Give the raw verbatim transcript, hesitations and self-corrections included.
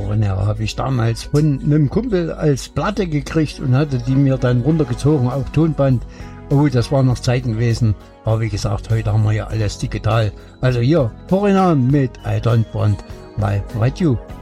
Foreigner habe ich damals von einem Kumpel als Platte gekriegt und hatte die mir dann runtergezogen auf Tonband. Oh, das waren noch Zeiten gewesen. Aber wie gesagt, heute haben wir ja alles digital. Also hier, Foreigner mit I Don't Want My Radio.